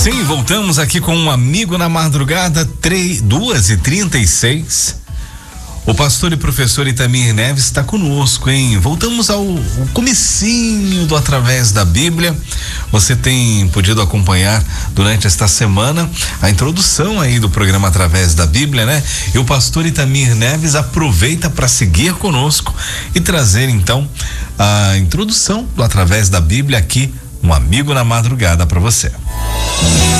Sim, voltamos aqui com um amigo na madrugada, 2h36. O pastor e professor Itamir Neves está conosco, hein? Voltamos ao comecinho do Através da Bíblia. Você tem podido acompanhar durante esta semana a introdução aí do programa Através da Bíblia, né? E o pastor Itamir Neves aproveita para seguir conosco e trazer então a introdução do Através da Bíblia aqui, um amigo na madrugada para você.